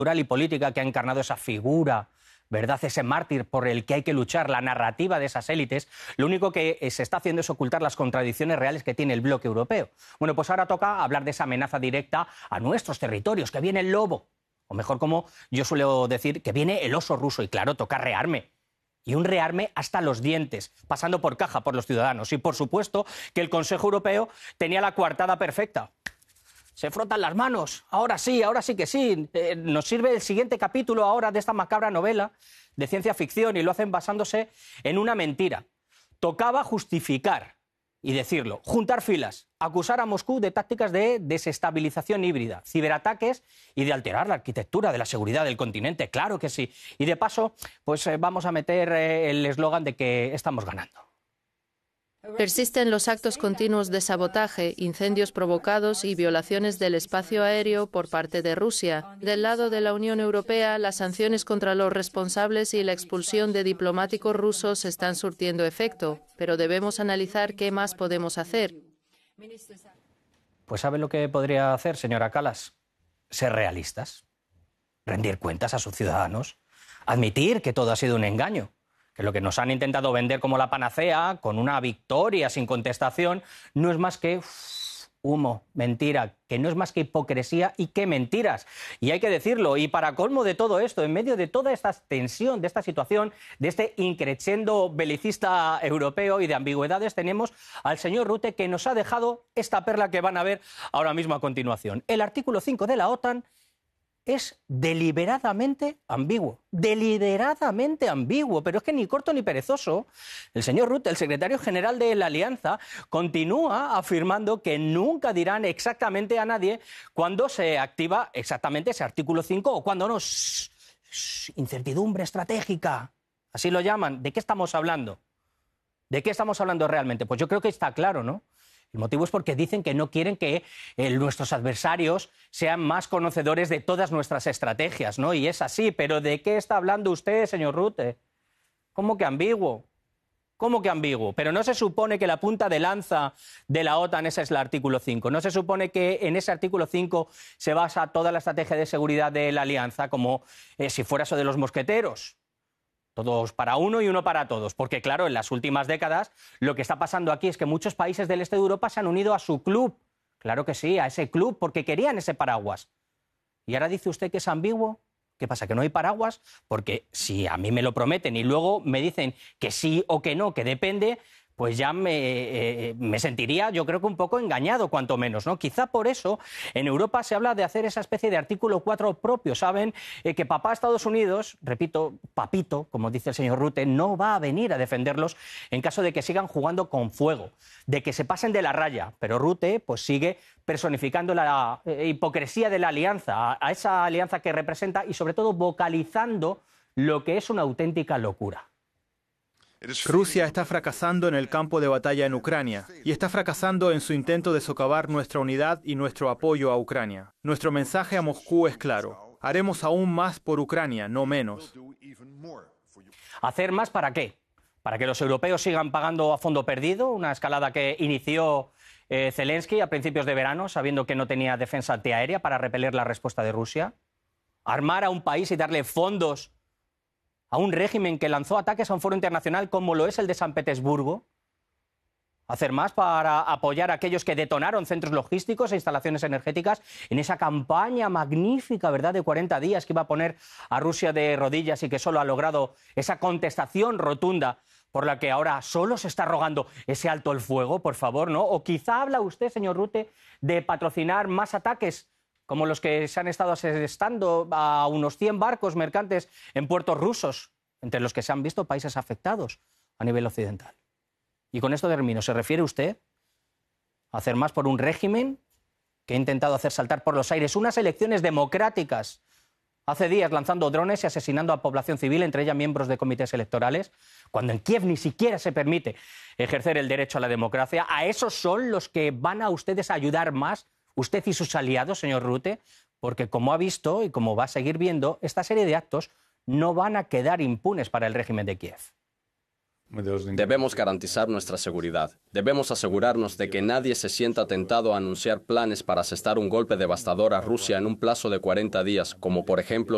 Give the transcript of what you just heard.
cultural y política que ha encarnado esa figura, ¿verdad?, ese mártir por el que hay que luchar, la narrativa de esas élites, lo único que se está haciendo es ocultar las contradicciones reales que tiene el bloque europeo. Bueno, pues ahora toca hablar de esa amenaza directa a nuestros territorios, que viene el lobo, o mejor, como yo suelo decir, que viene el oso ruso, y claro, toca rearme. Y un rearme hasta los dientes, pasando por caja por los ciudadanos. Y por supuesto que el Consejo Europeo tenía la coartada perfecta. Se frotan las manos. Ahora sí que sí. Nos sirve el siguiente capítulo ahora de esta macabra novela de ciencia ficción y lo hacen basándose en una mentira. Tocaba justificar y decirlo, juntar filas, acusar a Moscú de tácticas de desestabilización híbrida, ciberataques y de alterar la arquitectura de la seguridad del continente. Claro que sí. Y de paso, pues vamos a meter el eslogan de que estamos ganando. Persisten los actos continuos de sabotaje, incendios provocados y violaciones del espacio aéreo por parte de Rusia. Del lado de la Unión Europea, las sanciones contra los responsables y la expulsión de diplomáticos rusos están surtiendo efecto, pero debemos analizar qué más podemos hacer. Pues ¿sabe lo que podría hacer, señora Kallas? Ser realistas, rendir cuentas a sus ciudadanos, admitir que todo ha sido un engaño, que lo que nos han intentado vender como la panacea, con una victoria sin contestación, no es más que humo, mentira, que no es más que hipocresía y que mentiras. Y hay que decirlo, y para colmo de todo esto, en medio de toda esta tensión, de esta situación, de este increciendo belicista europeo y de ambigüedades, tenemos al señor Rutte, que nos ha dejado esta perla que van a ver ahora mismo a continuación. El artículo 5 de la OTAN es deliberadamente ambiguo, pero es que ni corto ni perezoso. El señor Rutte, el secretario general de la Alianza, continúa afirmando que nunca dirán exactamente a nadie cuándo se activa exactamente ese artículo 5 o cuándo no. Incertidumbre estratégica, así lo llaman. ¿De qué estamos hablando? ¿De qué estamos hablando realmente? Pues yo creo que está claro, ¿no? El motivo es porque dicen que no quieren que nuestros adversarios sean más conocedores de todas nuestras estrategias, ¿no? Y es así, pero ¿de qué está hablando usted, señor Rutte? ¿Cómo que ambiguo? ¿Cómo que ambiguo? Pero no se supone que la punta de lanza de la OTAN ese es el artículo 5. No se supone que en ese artículo 5 se basa toda la estrategia de seguridad de la Alianza, como si fuera eso de los mosqueteros. Todos para uno y uno para todos, porque claro, en las últimas décadas lo que está pasando aquí es que muchos países del este de Europa se han unido a su club, claro que sí, a ese club, porque querían ese paraguas. Y ahora dice usted que es ambiguo. ¿Qué pasa, que no hay paraguas? Porque si a mí me lo prometen y luego me dicen que sí o que no, que depende, pues ya me sentiría, yo creo que un poco engañado, cuanto menos, ¿no? Quizá por eso en Europa se habla de hacer esa especie de artículo 4 propio. Saben que papá Estados Unidos, repito, papito, como dice el señor Rutte, no va a venir a defenderlos en caso de que sigan jugando con fuego, de que se pasen de la raya. Pero Rutte pues sigue personificando la hipocresía de la alianza, a esa alianza que representa y sobre todo vocalizando lo que es una auténtica locura. Rusia está fracasando en el campo de batalla en Ucrania y está fracasando en su intento de socavar nuestra unidad y nuestro apoyo a Ucrania. Nuestro mensaje a Moscú es claro. Haremos aún más por Ucrania, no menos. ¿Hacer más para qué? ¿Para que los europeos sigan pagando a fondo perdido? Una escalada que inició Zelensky a principios de verano, sabiendo que no tenía defensa antiaérea para repeler la respuesta de Rusia. ¿Armar a un país y darle fondos a un régimen que lanzó ataques a un foro internacional como lo es el de San Petersburgo? ¿Hacer más para apoyar a aquellos que detonaron centros logísticos e instalaciones energéticas en esa campaña magnífica, ¿verdad?, de 40 días que iba a poner a Rusia de rodillas y que solo ha logrado esa contestación rotunda por la que ahora solo se está rogando ese alto el fuego, por favor, ¿no? O quizá habla usted, señor Rutte, de patrocinar más ataques como los que se han estado asestando a unos 100 barcos mercantes en puertos rusos, entre los que se han visto países afectados a nivel occidental. Y con esto termino. ¿Se refiere usted a hacer más por un régimen que ha intentado hacer saltar por los aires unas elecciones democráticas hace días, lanzando drones y asesinando a población civil, entre ellas miembros de comités electorales, cuando en Kiev ni siquiera se permite ejercer el derecho a la democracia? ¿A esos son los que van a ustedes a ayudar más, usted y sus aliados, señor Rutte? Porque como ha visto y como va a seguir viendo, esta serie de actos no van a quedar impunes para el régimen de Kiev. Debemos garantizar nuestra seguridad. Debemos asegurarnos de que nadie se sienta tentado a anunciar planes para asestar un golpe devastador a Rusia en un plazo de 40 días, como por ejemplo